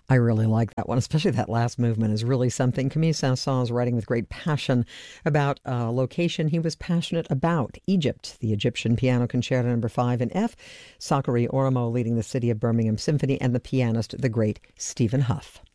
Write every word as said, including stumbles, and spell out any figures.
I really like that one, especially that last movement is really something. Camille Saint-Saëns is writing with great passion about a location he was passionate about, Egypt. The Egyptian Piano Concerto Number Five in F. Sakari Ormo leading the City of Birmingham Symphony, and the pianist, the great Stephen Hough.